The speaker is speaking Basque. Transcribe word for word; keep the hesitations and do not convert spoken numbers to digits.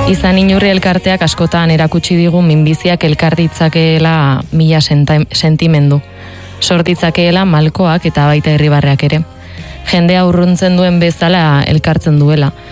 Izan inurri elkarteak askotan erakutsi digu minbiziak elkartitzakeela mila sentimendu. Sortitzakeela malkoak eta baita irribarreak ere. Jendea urruntzen duen bezala elkartzen duela.